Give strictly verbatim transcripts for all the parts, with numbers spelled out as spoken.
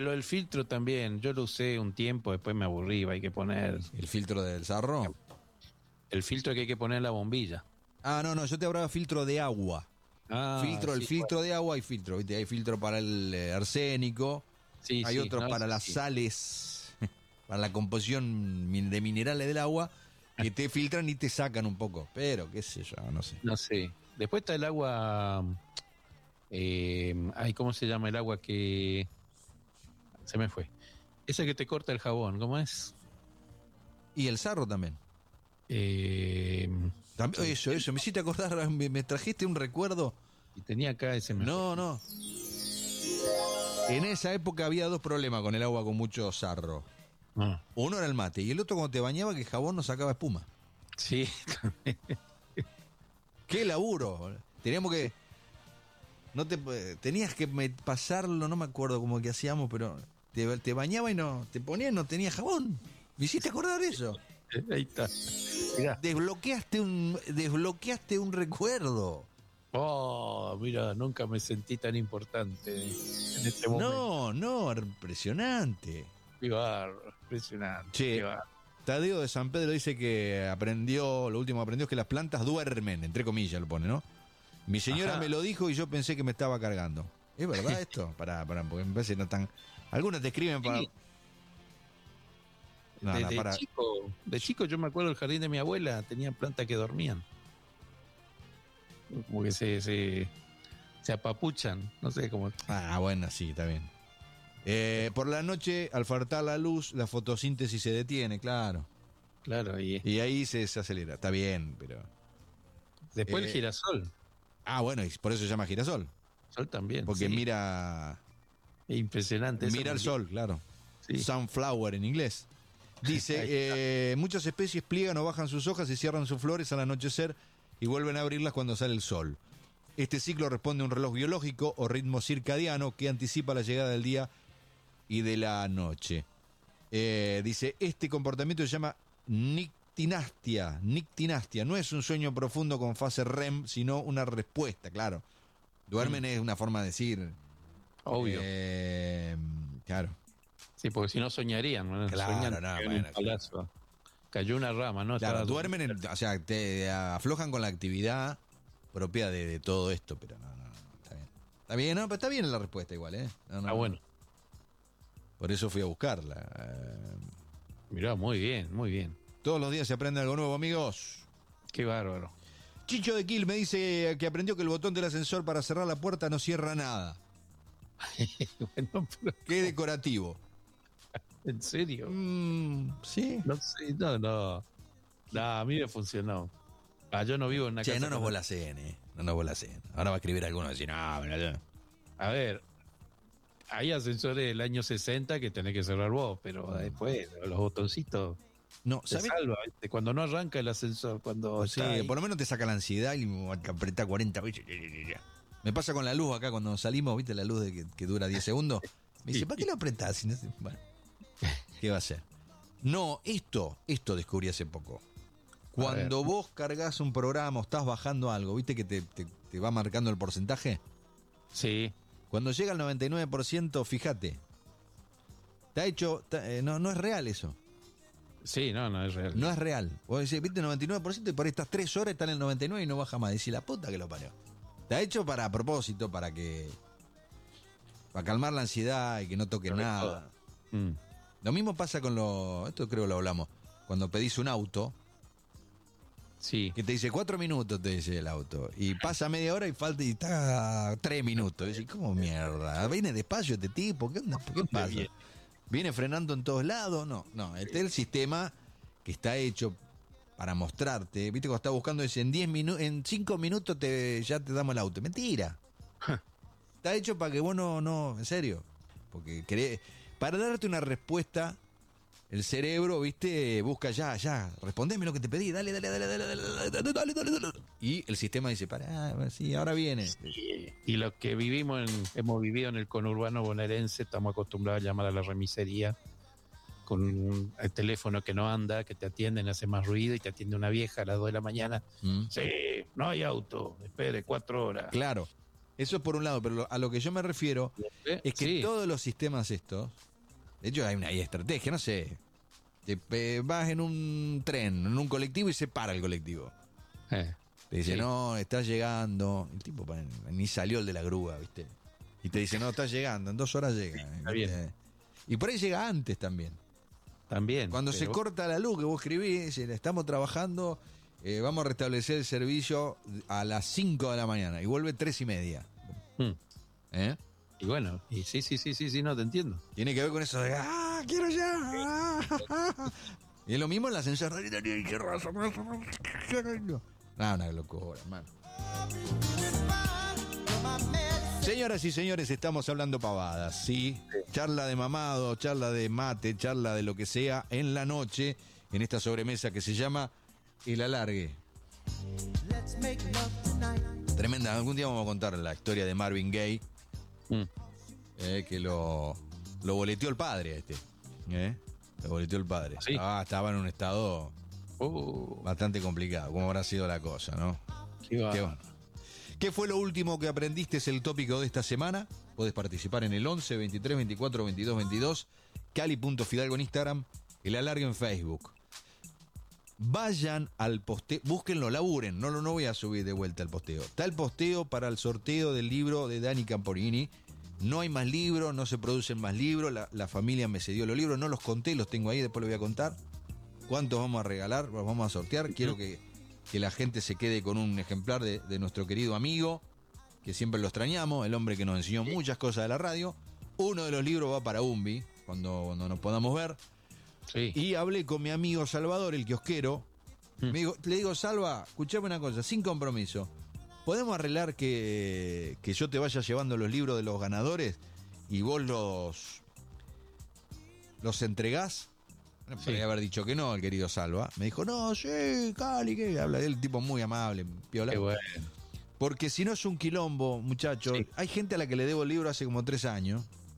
lo del filtro también, yo lo usé un tiempo, después me aburrí, hay que poner... ¿El filtro del sarro? El filtro que hay que poner en la bombilla. Ah, no, no, yo te hablaba filtro de agua. Ah, filtro, el sí, filtro bueno. de agua hay filtro, ¿viste? Hay filtro para el eh, arsénico, Sí, hay sí, otros no, para sí, las sí. sales, para la composición min- de minerales del agua, que te filtran y te sacan un poco. Pero, qué sé yo, no sé. No sé. Después está el agua... Eh, ay, ¿cómo se llama el agua que... Se me fue. Esa que te corta el jabón, ¿cómo es? Y el sarro también. Eh, También- eso, eso, me hiciste acordar, me, me trajiste un recuerdo. y tenía acá ese me No, fue. no. En esa época había dos problemas con el agua con mucho sarro. Ah, Uno era el mate y el otro cuando te bañaba que el jabón no sacaba espuma. sí, ¡Qué laburo! Teníamos que... No te, tenías que me- pasarlo, no me acuerdo cómo que hacíamos, pero te, te bañaba y no, te ponía y no tenía jabón. ¿Me hiciste acordar eso? ahí está. Mirá. Desbloqueaste un, desbloqueaste un recuerdo. Oh, mira, nunca me sentí tan importante en este No, momento. no, impresionante. Qué bárbaro, impresionante. Che, Qué bárbaro. Tadeo de San Pedro dice que aprendió, lo último que aprendió es que las plantas duermen, entre comillas lo pone, ¿no? Mi señora Ajá. me lo dijo y yo pensé que me estaba cargando. ¿Es verdad esto? Pará, pará, porque me parece que no tan... Algunas te escriben para... Sí. No, de, no, de para... chico, de chico yo me acuerdo el jardín de mi abuela, tenía plantas que dormían. Como que se, se, se apapuchan, no sé cómo. Ah, bueno, sí, está bien. Eh, por la noche, al faltar la luz, la fotosíntesis se detiene, claro. Claro, y Y ahí se, se acelera. Está bien, pero... después eh, el girasol. Ah, bueno, y por eso se llama girasol. Sol también. Porque sí. mira... Es impresionante. eso Mira el me- sol, claro. Sí. Sunflower en inglés. Dice, Ahí eh, muchas especies pliegan o bajan sus hojas y cierran sus flores al anochecer y vuelven a abrirlas cuando sale el sol. Este ciclo responde a un reloj biológico o ritmo circadiano que anticipa la llegada del día y de la noche. Eh, dice, este comportamiento se llama nictinastia. Nictinastia. No es un sueño profundo con fase R E M, sino una respuesta, claro. Duermen Mm. es una forma de decir... Obvio. Eh, claro. Sí, porque si no soñarían. ¿no? Claro, Soñan no, que caen bueno, un palazo. Cayó una rama, ¿no? Claro, Estaba- duermen, en- o sea, te aflojan con la actividad propia de, de todo esto, pero no, no, no, está bien. Está bien, no, pero está bien la respuesta igual, ¿eh? No, no, Ah, bueno. Por eso fui a buscarla. Eh, Mirá, muy bien, muy bien. todos los días se aprende algo nuevo, amigos. Qué bárbaro. Chicho de Quil me dice que aprendió que el botón del ascensor para cerrar la puerta no cierra nada. Bueno, pero Qué decorativo. ¿en serio? Mm, sí. No sé, no, no. No, a mí me funcionó. Ah, yo no vivo en una Che, casa. no nos con- volacen, eh. No nos volacen. Ahora va a escribir alguno y decir, no, mira, yo. A ver, hay ascensores del año sesenta que tenés que cerrar vos, pero después los botoncitos No, te ¿sabes? salva, ¿viste? Cuando no arranca el ascensor, cuando Sí, está ahí. por lo menos te saca la ansiedad y aprieta cuarenta veces. Me pasa con la luz acá cuando salimos, ¿viste? La luz de que, que dura diez segundos. Me dice, ¿para qué lo apretás? Si no se- Bueno, ¿qué va a ser? No, esto, esto descubrí hace poco. Cuando vos cargas un programa o estás bajando algo, ¿viste que te, te- te va marcando el porcentaje? Sí, Cuando llega al noventa y nueve por ciento, fíjate. Está hecho, está- eh, no, no es real eso. sí, no, no es real. No es real. Vos decís, viste, noventa y nueve por ciento y por ahí estás tres horas, está en el noventa y nueve por ciento y no baja más. Decís, la puta que lo parió. Está hecho para a propósito, para que... Para calmar la ansiedad y que no toque Sobre nada. Mm. Lo mismo pasa con lo... Esto creo que lo hablamos. Cuando pedís un auto, Sí, que te dice cuatro minutos, te dice el auto. Y pasa media hora y falta y está tres minutos. Y decís, ¿cómo mierda? ¿Viene despacio este tipo? ¿Qué onda? ¿Qué pasa? viene? ¿Viene frenando en todos lados? No, no. Este es el sistema que está hecho para mostrarte. Viste, cuando estás buscando, dice, en diez minutos, en cinco minutos te, ya te damos el auto. Mentira. Está hecho para que vos no, no, en serio. Porque querés, para darte una respuesta, el cerebro, viste, busca ya, ya, respondeme lo que te pedí, dale, dale, dale, dale, dale, dale, dale, dale, dale, dale. Y el sistema dice, pará, sí, ahora viene. Y, y los que vivimos en, hemos vivido en el conurbano bonaerense, estamos acostumbrados a llamar a la remisería con un- el teléfono que no anda, que te atienden, hace más ruido y te atiende una vieja a las dos de la mañana. ¿Mm? Sí, no hay auto, espere cuatro horas. Claro. Eso es por un lado, pero lo- a lo que yo me refiero ¿Eh? es que Sí. todos los sistemas estos, de hecho hay una hay estrategia, no sé, te, pe- vas en un tren, en un colectivo y se para el colectivo. Eh, Te dice, Sí. no, estás llegando. El tipo pa, ni salió el de la grúa, ¿viste? Y te dice, no, estás llegando, en dos horas llega. está ¿viste? bien. Y por ahí llega antes también. También. Cuando se pero- corta la luz que vos escribís, dice, estamos trabajando, eh, vamos a restablecer el servicio a las cinco de la mañana y vuelve tres y media. Mm. ¿Eh? Y bueno, y sí, sí, sí, sí, sí, no te entiendo. Tiene que ver con eso de, ¡ah, quiero ya! ah". Y es lo mismo en la ascensor. Ah, una locura, hermano. Señoras y señores, estamos hablando pavadas, ¿sí? Charla de mamado, charla de mate, charla de lo que sea en la noche, en esta sobremesa que se llama El Alargue. Tremenda, algún día vamos a contar la historia de Marvin Gaye, Mm. eh, que lo, lo boleteó el padre a este. ¿eh? Lo boleteó el padre. ¿Sí? Ah, estaba en un estado Oh, bastante complicado, como habrá sido la cosa, ¿no? qué va. Qué bueno. ¿Qué fue lo último que aprendiste? Es el tópico de esta semana. Puedes participar en el once, veintitrés, veinticuatro, veintidós, veintidós, cali.fidalgo en Instagram, El Alargue en Facebook. Vayan al posteo, búsquenlo, laburen, no, no voy a subir de vuelta el posteo. Está el posteo para el sorteo del libro de Dani Camporini. No hay más libros, no se producen más libros, la, la familia me cedió los libros, no los conté, los tengo ahí, después los voy a contar. ¿Cuántos vamos a regalar? Los vamos a sortear. Quiero que, que la gente se quede con un ejemplar de, de nuestro querido amigo, que siempre lo extrañamos, el hombre que nos enseñó muchas cosas de la radio. Uno de los libros va para Umbi, cuando, cuando nos podamos ver. Sí. Y hablé con mi amigo Salvador, el kiosquero. Mm. Me digo, le digo, Salva, escuchame una cosa, sin compromiso. ¿Podemos arreglar que, que yo te vaya llevando los libros de los ganadores y vos los, los entregás? Sí. Podría haber dicho que no, el querido Salva. Me dijo, no, sí, Cali, que habla de él, tipo muy amable, piola. Qué bueno. Porque si no es un quilombo, muchachos. Sí. Hay gente a la que le debo el libro hace como tres años.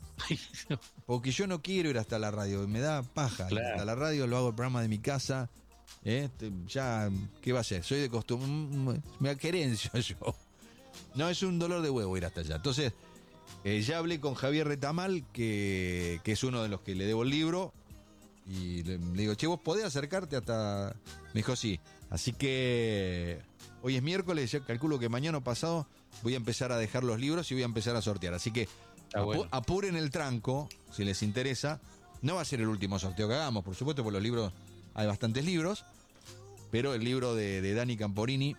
Porque yo no quiero ir hasta la radio, me da paja. ir Claro. Hasta la radio lo hago el programa de mi casa. ¿eh? Te- Ya, ¿qué va a ser? Soy de costumbre, me aquerencio yo. No, es un dolor de huevo ir hasta allá. Entonces, eh, ya hablé con Javier Retamal, que, que es uno de los que le debo el libro. Y le, le digo, che, ¿vos podés acercarte hasta...? Me dijo, sí. Así que hoy es miércoles, yo calculo que mañana o pasado voy a empezar a dejar los libros y voy a empezar a sortear. Así que Está apu- bueno. apuren el tranco, si les interesa. No va a ser el último sorteo que hagamos, por supuesto, porque los libros, hay bastantes libros. Pero el libro de, de Dani Camporini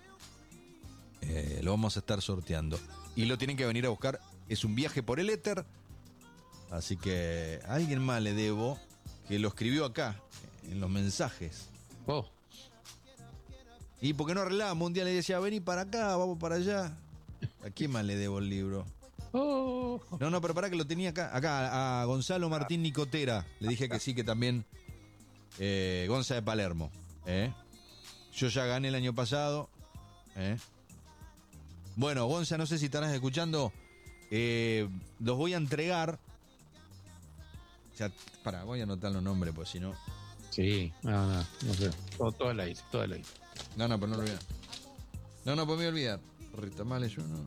eh, lo vamos a estar sorteando. Y lo tienen que venir a buscar. Es un viaje por el éter. Así que a alguien más le debo, que lo escribió acá, en los mensajes. Oh, ¿Y por qué no arreglábamos? Un día le decía, vení para acá, vamos para allá. ¿A quién más le debo el libro? oh. No, no, pero pará que lo tenía acá. Acá, a Gonzalo Martín Nicotera. Le dije que sí, que también. Eh, Gonza de Palermo. ¿eh? Yo ya gané el año pasado. ¿eh? Bueno, Gonza, no sé si estarás escuchando. Eh, los voy a entregar. O sea, pará, voy a anotar los nombres, pues si no. Sí, no, no, no sé. Todo, todo al aire, todo al aire. No, no, pero no lo olvidar. No, no, pues me voy a olvidar. Retamales uno.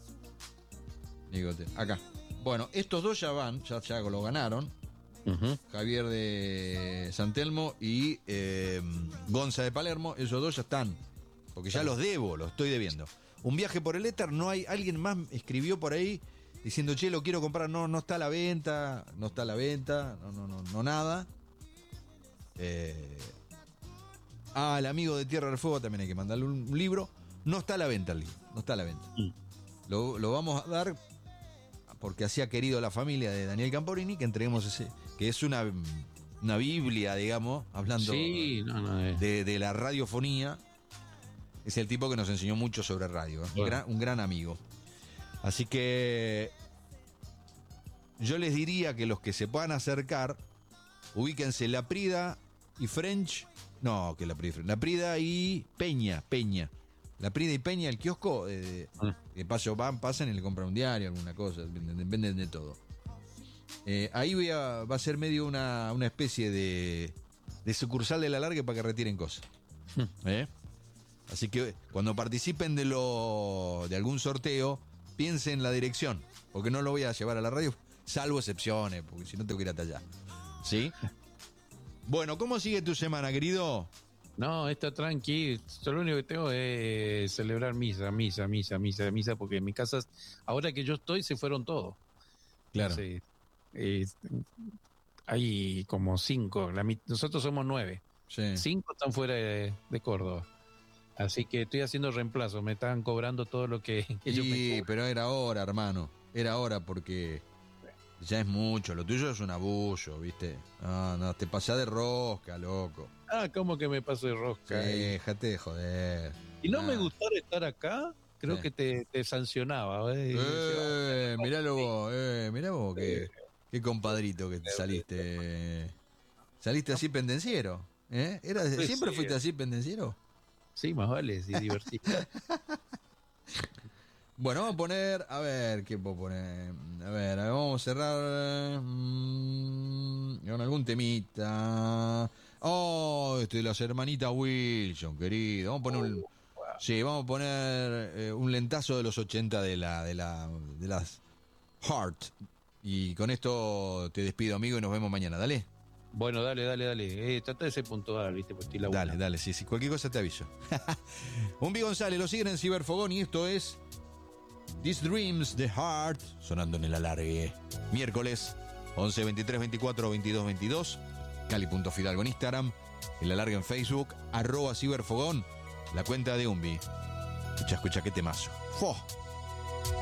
Nicote. Acá. Bueno, estos dos ya van, ya, ya lo ganaron. Ujú. Javier de San Telmo y eh, Gonza de Palermo, esos dos ya están. Porque ya los debo, los estoy debiendo. Un viaje por el éter, no hay. Alguien más escribió por ahí diciendo, che, lo quiero comprar. No, no está a la venta, no está a la venta, no, no, no, no nada. Eh, ah, el amigo de Tierra del Fuego también hay que mandarle un, un libro. No está a la venta el libro, no está a la venta. Mm. Lo, lo vamos a dar porque así ha querido la familia de Daniel Camporini que entreguemos ese, que es una, una Biblia, digamos, hablando Sí, no, no. eh. de, de la radiofonía. Es el tipo que nos enseñó mucho sobre radio, ¿eh? un, Bueno. gran, un gran amigo. Así que yo les diría que los que se puedan acercar, ubíquense La Prida y French. No, que La Prida, La Prida y Peña, Peña. La Prida y Peña, el kiosco, eh, Ah. de paso van, pasan y le compran un diario, alguna cosa, venden, venden de todo. Eh, ahí voy a, va a ser medio una, una especie de, de sucursal de la larga para que retiren cosas. ¿Eh? Así que cuando participen de lo de algún sorteo, piense en la dirección, porque no lo voy a llevar a la radio, salvo excepciones, porque si no tengo que ir hasta allá. ¿Sí? Bueno, ¿cómo sigue tu semana, querido? No, está tranqui. Yo lo único que tengo es celebrar misa, misa, misa, misa, misa, porque en mi casa, ahora que yo estoy, se fueron todos. Claro. Sí. Eh, hay como cinco. La, nosotros somos nueve. Sí. Cinco están fuera de, de Córdoba. Así que estoy haciendo reemplazo. Me están cobrando todo lo que ellos sí, me cobran. Pero era hora, hermano. Era hora porque ya es mucho. Lo tuyo es un abuso, ¿viste? No, no, te pasás de rosca, loco. Ah, ¿cómo que me paso de rosca? Sí, déjate de joder. Y no ah. me gustara estar acá, creo sí. que te, te sancionaba. Eh, eh miralo vos, eh, mirá vos, qué, qué compadrito que saliste. Saliste así pendenciero. ¿eh? ¿Era, pues ¿Siempre sí, fuiste así pendenciero? Sí, más vale, sí, divertido. Bueno, vamos a poner, a ver, ¿qué puedo poner? A ver, a ver vamos a cerrar mmm, con algún temita. Oh, este de las hermanitas Wilson, querido. Vamos a poner un, sí, vamos a poner eh, un lentazo de los ochenta de la, de la, de las Heart. Y con esto te despido, amigo, y nos vemos mañana. Dale. Bueno, dale, dale, dale. Eh, trata de ser puntual, ¿viste? Pues dale, buena. dale, sí, sí. Cualquier cosa te aviso. Un B. González, lo siguen en Ciberfogón y esto es These Dreams, The Heart, sonando en el alargue. Miércoles, once, veintitrés, veinticuatro, veintidós, veintidós. Cali.fidalgo en Instagram. El alargue en Facebook. Arroba Ciberfogón. La cuenta de Umbi. Escucha, escucha, qué temazo. ¡Fo!